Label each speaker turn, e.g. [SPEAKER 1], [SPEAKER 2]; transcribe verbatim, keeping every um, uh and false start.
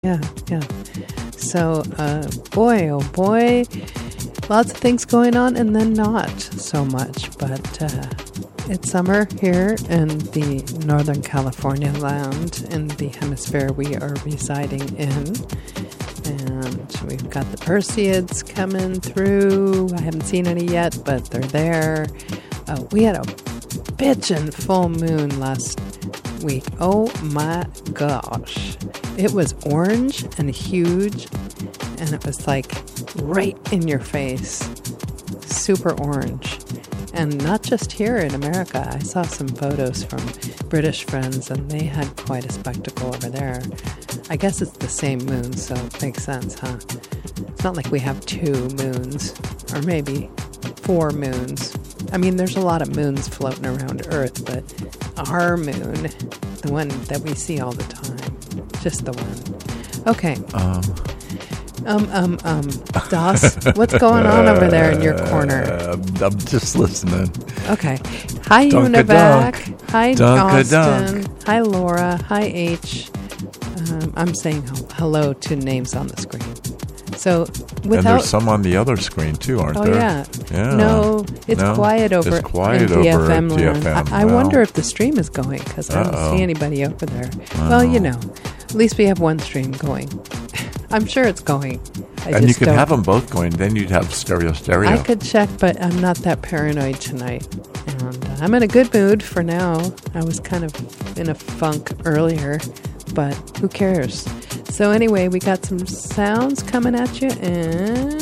[SPEAKER 1] Yeah, yeah. So, uh, boy, oh boy, lots of things going on and then not so much. But uh, it's summer here in the Northern California land in the hemisphere we are residing in. And we've got the Perseids coming through. I haven't seen any yet, but they're there. Uh, we had a bitchin' full moon last week. Oh my gosh. It was orange and huge, and it was like right in your face. Super orange. And not just here in America. I saw some photos from British friends, and they had quite a spectacle over there. I guess it's the same moon, so it makes sense, huh? It's not like we have two moons, or maybe four moons. I mean, there's a lot of moons floating around Earth, but our moon, the one that we see all the time, just the one. Okay.
[SPEAKER 2] Um...
[SPEAKER 1] Um, um, um, Das, what's going on over there in your corner?
[SPEAKER 2] Uh, I'm just listening.
[SPEAKER 1] Okay. Hi, Univac. Hi, Austin. Hi, Laura. Hi, H. Um, I'm saying hello to names on the screen. So, without...
[SPEAKER 2] And there's some on the other screen, too, aren't
[SPEAKER 1] oh,
[SPEAKER 2] there?
[SPEAKER 1] Oh, yeah.
[SPEAKER 2] yeah.
[SPEAKER 1] No, it's
[SPEAKER 2] no,
[SPEAKER 1] quiet over
[SPEAKER 2] it's quiet
[SPEAKER 1] in
[SPEAKER 2] over
[SPEAKER 1] D F M
[SPEAKER 2] at
[SPEAKER 1] land.
[SPEAKER 2] D F M.
[SPEAKER 1] I, I
[SPEAKER 2] well,
[SPEAKER 1] wonder if the stream is going, because I don't
[SPEAKER 2] uh-oh.
[SPEAKER 1] see anybody over there.
[SPEAKER 2] Well.
[SPEAKER 1] well, you know, at least we have one stream going. I'm sure it's going. I
[SPEAKER 2] and
[SPEAKER 1] just
[SPEAKER 2] you could
[SPEAKER 1] don't.
[SPEAKER 2] have them both going, then you'd have stereo stereo.
[SPEAKER 1] I could check, but I'm not that paranoid tonight. And uh, I'm in a good mood for now. I was kind of in a funk earlier, but who cares? So anyway, we got some sounds coming at you, and